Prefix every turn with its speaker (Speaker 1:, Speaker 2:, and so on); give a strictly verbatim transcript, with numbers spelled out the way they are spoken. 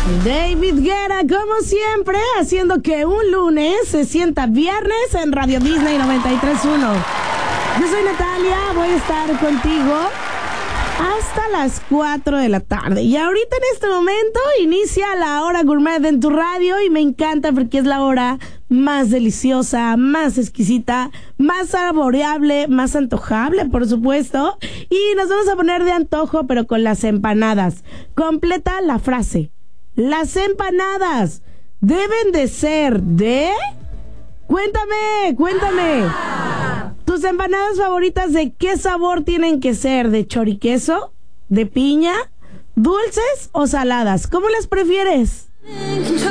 Speaker 1: David Guerra, como siempre, haciendo que un lunes se sienta viernes en Radio Disney noventa y tres punto uno. Yo soy Natalia, voy a estar contigo hasta las cuatro de la tarde. Y ahorita en este momento inicia la hora gourmet en tu radio y me encanta porque es la hora más deliciosa, más exquisita, más saboreable, más antojable, por supuesto. Y nos vamos a poner de antojo, pero con las empanadas. Completa la frase. Las empanadas deben de ser de... Cuéntame, cuéntame. ¿Tus empanadas favoritas de qué sabor tienen que ser? ¿De choriqueso? ¿De piña? ¿Dulces o saladas? ¿Cómo las prefieres?